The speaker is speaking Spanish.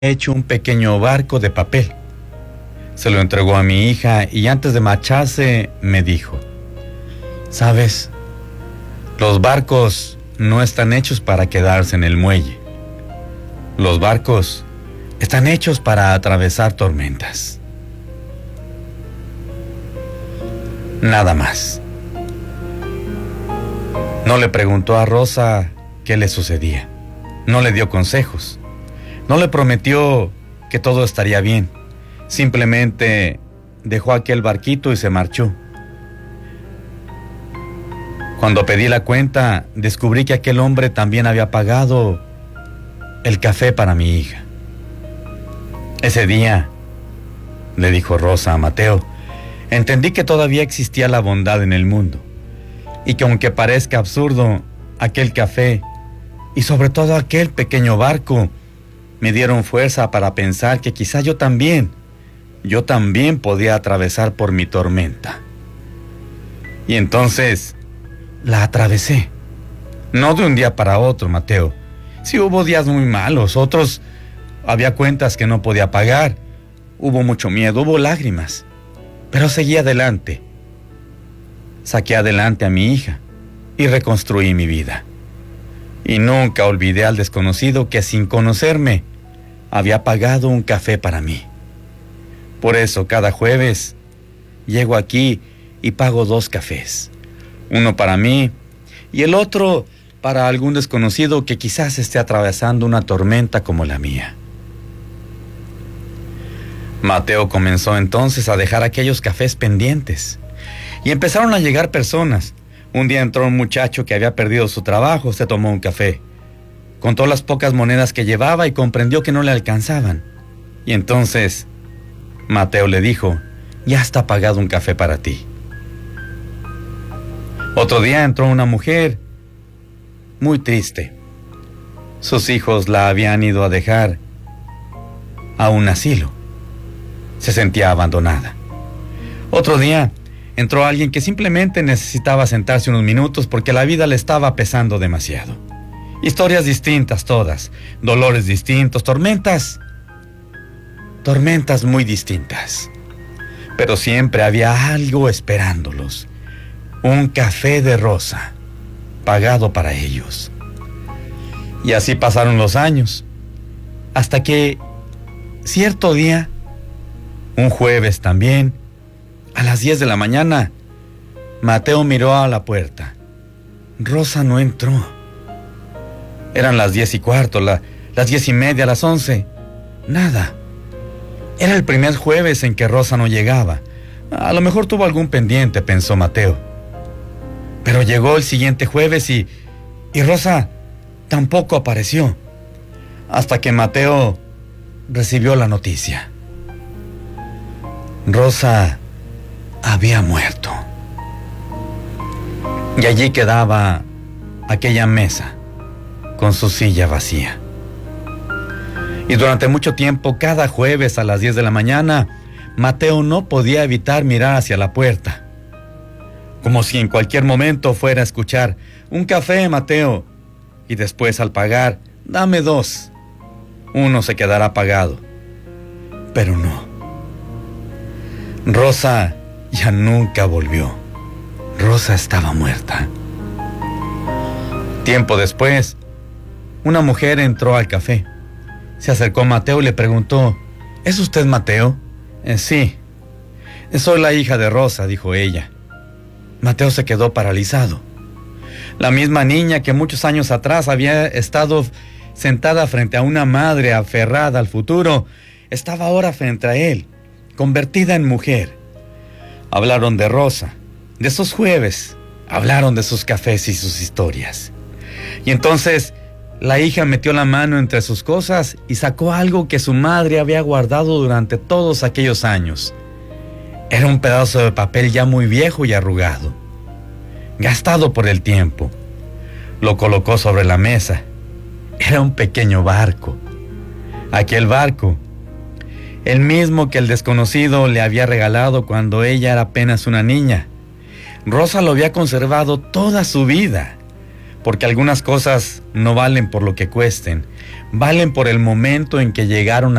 hecho un pequeño barco de papel. Se lo entregó a mi hija y antes de marcharse me dijo: ¿sabes? Los barcos no están hechos para quedarse en el muelle. Los barcos están hechos para atravesar tormentas. Nada más. No le preguntó a Rosa qué le sucedía. No le dio consejos. No le prometió que todo estaría bien. Simplemente dejó aquel barquito y se marchó. Cuando pedí la cuenta, descubrí que aquel hombre también había pagado el café para mi hija. Ese día, le dijo Rosa a Mateo, entendí que todavía existía la bondad en el mundo y que aunque parezca absurdo, aquel café y sobre todo aquel pequeño barco me dieron fuerza para pensar que quizá yo también podía atravesar por mi tormenta. Y entonces la atravesé. No de un día para otro, Mateo. Sí hubo días muy malos, otros había cuentas que no podía pagar, hubo mucho miedo, hubo lágrimas, pero seguí adelante. Saqué adelante a mi hija y reconstruí mi vida. Y nunca olvidé al desconocido que sin conocerme había pagado un café para mí. Por eso cada jueves llego aquí y pago 2 cafés. Uno para mí y el otro para algún desconocido que quizás esté atravesando una tormenta como la mía. Mateo comenzó entonces a dejar aquellos cafés pendientes y empezaron a llegar personas. Un día entró un muchacho que había perdido su trabajo, se tomó un café. Contó las pocas monedas que llevaba y comprendió que no le alcanzaban. Y entonces Mateo le dijo: ya está pagado un café para ti. Otro día entró una mujer muy triste. Sus hijos la habían ido a dejar a un asilo. Se sentía abandonada. Otro día entró alguien que simplemente necesitaba sentarse unos minutos porque la vida le estaba pesando demasiado. Historias distintas todas, dolores distintos, tormentas muy distintas. Pero siempre había algo esperándolos. Un café de Rosa, pagado para ellos. Y así pasaron los años, hasta que cierto día, un jueves también, a las 10 de la mañana, Mateo miró a la puerta. Rosa no entró. Eran las 10:15, las 10:30, las 11. Nada. Era el primer jueves en que Rosa no llegaba. A lo mejor tuvo algún pendiente, pensó Mateo. Pero llegó el siguiente jueves y Rosa tampoco apareció. Hasta que Mateo recibió la noticia. Rosa había muerto. Y allí quedaba aquella mesa con su silla vacía. Y durante mucho tiempo, cada jueves a las 10 de la mañana, Mateo no podía evitar mirar hacia la puerta, como si en cualquier momento fuera a escuchar: un café, Mateo, y después al pagar, dame 2. Uno se quedará pagado. Pero no. Rosa ya nunca volvió. Rosa estaba muerta. Tiempo después, una mujer entró al café. Se acercó a Mateo y le preguntó: ¿es usted Mateo? Sí. Soy la hija de Rosa, dijo ella. Mateo se quedó paralizado. La misma niña que muchos años atrás había estado sentada frente a una madre aferrada al futuro, estaba ahora frente a él, convertida en mujer. Hablaron de Rosa, de esos jueves, hablaron de sus cafés y sus historias. Y entonces la hija metió la mano entre sus cosas y sacó algo que su madre había guardado durante todos aquellos años. Era un pedazo de papel ya muy viejo y arrugado, gastado por el tiempo. Lo colocó sobre la mesa. Era un pequeño barco. Aquel barco, el mismo que el desconocido le había regalado cuando ella era apenas una niña. Rosa lo había conservado toda su vida. porque algunas cosas no valen por lo que cuesten, valen por el momento en que llegaron